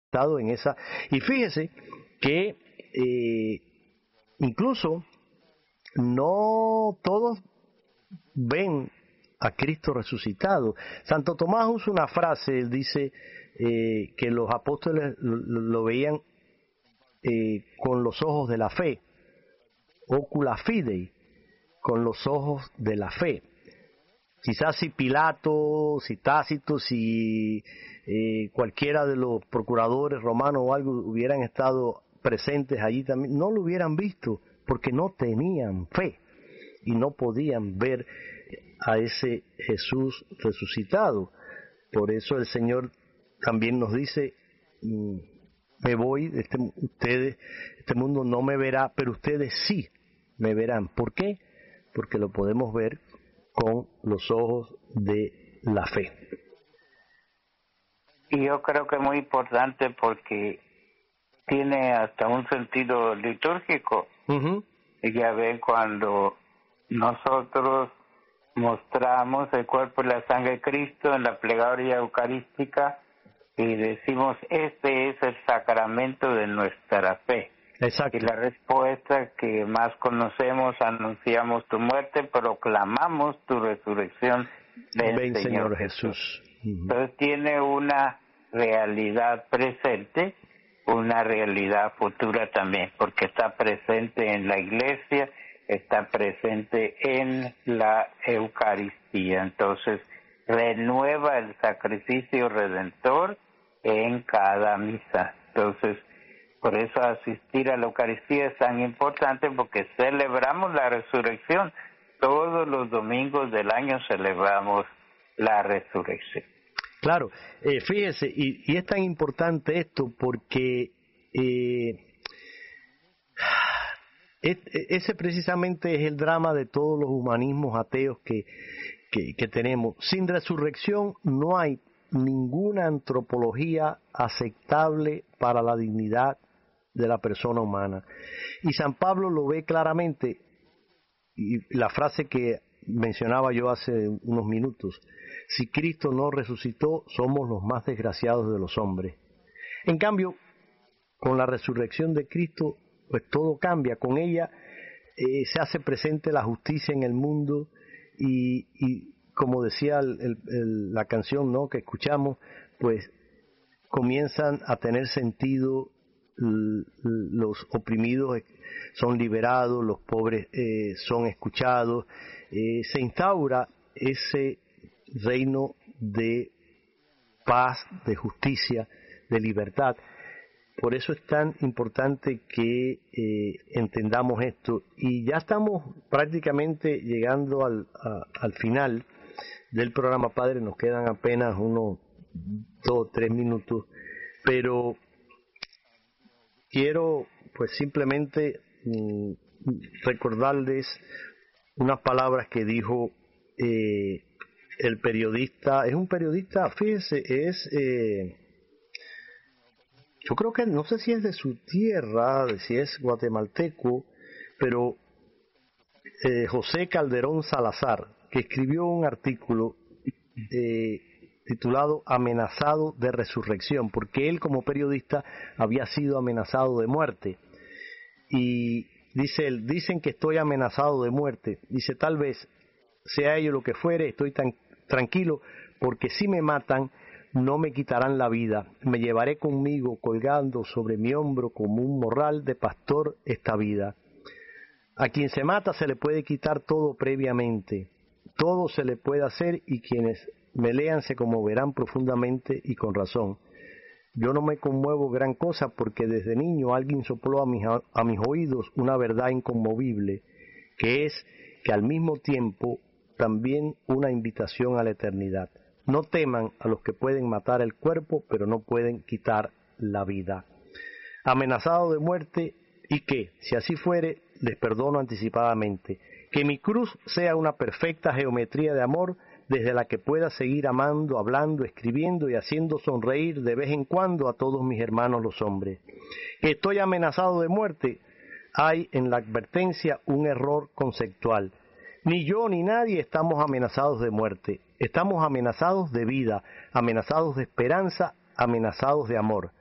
estado en esa. Y fíjese que incluso no todos ven a Cristo resucitado. Santo Tomás usa una frase, él dice que los apóstoles lo veían con los ojos de la fe, ocula fidei, con los ojos de la fe. Quizás si Pilato, si Tácito, si cualquiera de los procuradores romanos o algo hubieran estado presentes allí también, no lo hubieran visto, porque no tenían fe y no podían ver a ese Jesús resucitado. Por eso el Señor también nos dice, me voy, este mundo no me verá, pero ustedes sí me verán. ¿Por qué? Porque lo podemos ver con los ojos de la fe. Y yo creo que es muy importante porque tiene hasta un sentido litúrgico. Uh-huh. Y ya ven, cuando nosotros mostramos el cuerpo y la sangre de Cristo en la plegaria eucarística y decimos, este es el sacramento de nuestra fe. Exacto. Y la respuesta que más conocemos, anunciamos tu muerte, proclamamos tu resurrección. Ven, Señor Jesús. Entonces tiene una realidad presente, una realidad futura también, porque está presente en la iglesia, está presente en la Eucaristía. Entonces renueva el sacrificio redentor en cada misa. Entonces, por eso asistir a la Eucaristía es tan importante, porque celebramos la resurrección. Todos los domingos del año celebramos la resurrección. Claro, fíjese, y es tan importante esto porque ese precisamente es el drama de todos los humanismos ateos que tenemos. Sin resurrección no hay ninguna antropología aceptable para la dignidad de la persona humana. Y San Pablo lo ve claramente, y la frase que mencionaba yo hace unos minutos, si Cristo no resucitó, somos los más desgraciados de los hombres. En cambio, con la resurrección de Cristo, pues todo cambia. Con ella se hace presente la justicia en el mundo y como decía la canción, ¿no?, que escuchamos, pues comienzan a tener sentido, los oprimidos son liberados, los pobres son escuchados, se instaura ese reino de paz, de justicia, de libertad. Por eso es tan importante que entendamos esto. Y ya estamos prácticamente llegando al final del programa, Padre. Nos quedan apenas unos 2 o 3 minutos, pero quiero pues simplemente recordarles unas palabras que dijo el periodista. Es un periodista, fíjese, yo creo que no sé si es de su tierra, si es guatemalteco, pero José Calderón Salazar, que escribió un artículo titulado Amenazado de resurrección, porque él como periodista había sido amenazado de muerte. Y dice él, dicen que estoy amenazado de muerte. Dice, tal vez sea ello lo que fuere, estoy tan tranquilo, porque si me matan, no me quitarán la vida. Me llevaré conmigo colgando sobre mi hombro como un morral de pastor esta vida. A quien se mata se le puede quitar todo previamente. Todo se le puede hacer y quienes me lean se conmoverán profundamente y con razón. Yo no me conmuevo gran cosa porque desde niño alguien sopló a mis oídos una verdad inconmovible, que es que al mismo tiempo también una invitación a la eternidad. No teman a los que pueden matar el cuerpo, pero no pueden quitar la vida. Amenazado de muerte, y que, si así fuere, les perdono anticipadamente. Que mi cruz sea una perfecta geometría de amor, desde la que pueda seguir amando, hablando, escribiendo y haciendo sonreír de vez en cuando a todos mis hermanos los hombres. Que estoy amenazado de muerte, hay en la advertencia un error conceptual. Ni yo ni nadie estamos amenazados de muerte, estamos amenazados de vida, amenazados de esperanza, amenazados de amor.